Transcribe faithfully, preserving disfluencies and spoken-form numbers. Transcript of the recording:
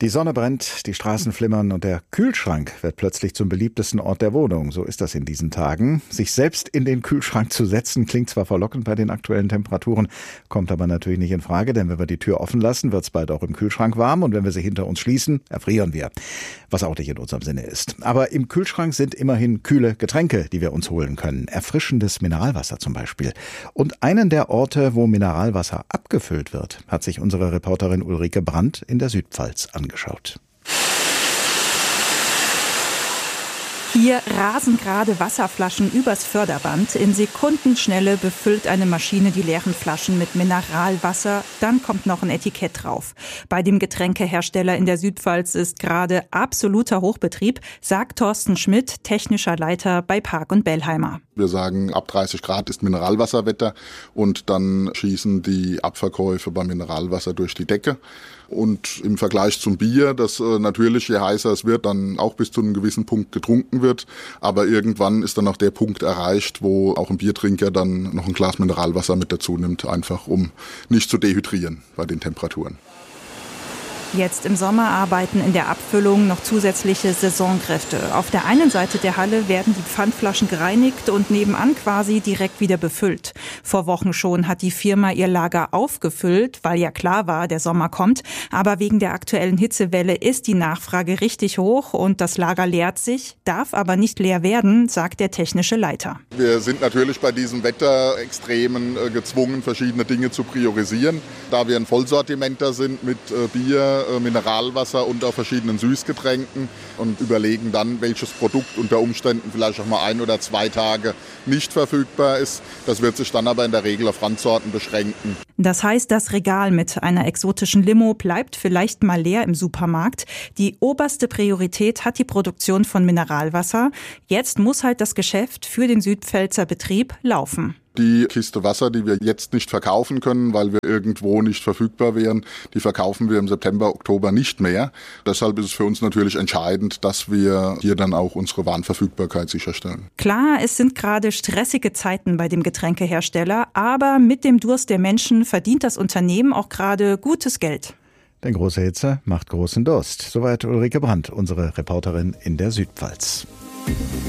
Die Sonne brennt, die Straßen flimmern und der Kühlschrank wird plötzlich zum beliebtesten Ort der Wohnung. So ist das in diesen Tagen. Sich selbst in den Kühlschrank zu setzen, klingt zwar verlockend bei den aktuellen Temperaturen, kommt aber natürlich nicht in Frage, denn wenn wir die Tür offen lassen, wird es bald auch im Kühlschrank warm und wenn wir sie hinter uns schließen, erfrieren wir. Was auch nicht in unserem Sinne ist. Aber im Kühlschrank sind immerhin kühle Getränke, die wir uns holen können. Erfrischendes Mineralwasser zum Beispiel. Und einen der Orte, wo Mineralwasser abgefüllt wird, hat sich unsere Reporterin Ulrike Brandt in der Südpfalz angeschaut. Hier rasen gerade Wasserflaschen übers Förderband. In Sekundenschnelle befüllt eine Maschine die leeren Flaschen mit Mineralwasser. Dann kommt noch ein Etikett drauf. Bei dem Getränkehersteller in der Südpfalz ist gerade absoluter Hochbetrieb, sagt Thorsten Schmidt, technischer Leiter bei Park und Bellheimer. Wir sagen, ab dreißig Grad ist Mineralwasserwetter und dann schießen die Abverkäufe beim Mineralwasser durch die Decke. Und im Vergleich zum Bier, das äh, natürlich, je heißer es wird, dann auch bis zu einem gewissen Punkt getrunken wird. Aber irgendwann ist dann auch der Punkt erreicht, wo auch ein Biertrinker dann noch ein Glas Mineralwasser mit dazu nimmt, einfach um nicht zu dehydrieren bei den Temperaturen. Jetzt im Sommer arbeiten in der Abfüllung noch zusätzliche Saisonkräfte. Auf der einen Seite der Halle werden die Pfandflaschen gereinigt und nebenan quasi direkt wieder befüllt. Vor Wochen schon hat die Firma ihr Lager aufgefüllt, weil ja klar war, der Sommer kommt. Aber wegen der aktuellen Hitzewelle ist die Nachfrage richtig hoch und das Lager leert sich, darf aber nicht leer werden, sagt der technische Leiter. Wir sind natürlich bei diesen Wetterextremen äh, gezwungen, verschiedene Dinge zu priorisieren. Da wir ein Vollsortimenter sind mit äh, Bier, Mineralwasser und auch verschiedenen Süßgetränken und überlegen dann, welches Produkt unter Umständen vielleicht auch mal ein oder zwei Tage nicht verfügbar ist. Das wird sich dann aber in der Regel auf Randsorten beschränken. Das heißt, das Regal mit einer exotischen Limo bleibt vielleicht mal leer im Supermarkt. Die oberste Priorität hat die Produktion von Mineralwasser. Jetzt muss halt das Geschäft für den Südpfälzer Betrieb laufen. Die Kiste Wasser, die wir jetzt nicht verkaufen können, weil wir irgendwo nicht verfügbar wären, die verkaufen wir im September, Oktober nicht mehr. Deshalb ist es für uns natürlich entscheidend, dass wir hier dann auch unsere Warenverfügbarkeit sicherstellen. Klar, es sind gerade stressige Zeiten bei dem Getränkehersteller, aber mit dem Durst der Menschen verdient das Unternehmen auch gerade gutes Geld. Denn große Hitze macht großen Durst. Soweit Ulrike Brandt, unsere Reporterin in der Südpfalz.